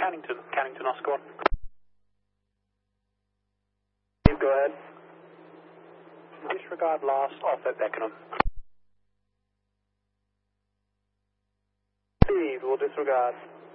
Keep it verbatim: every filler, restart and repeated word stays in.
Cannington, Cannington Oscar one. Go ahead. Disregard last off at Beckenham. Steve, we'll disregard.